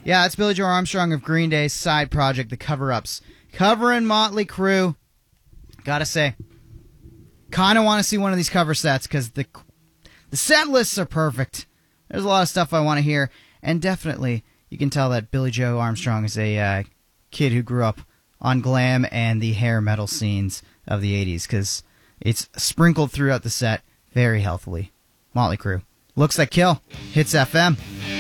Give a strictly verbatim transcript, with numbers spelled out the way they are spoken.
Yeah, it's Billy Joe Armstrong of Green Day's side project, The Cover-Ups. Covering Motley Crue. Gotta say, kind of want to see one of these cover sets because the, the set lists are perfect. There's a lot of stuff I want to hear, and definitely you can tell that Billy Joe Armstrong is a uh, kid who grew up on glam and the hair metal scenes of the eighties because it's sprinkled throughout the set very healthily. Motley Crue. Looks Like Kill. Hits F M.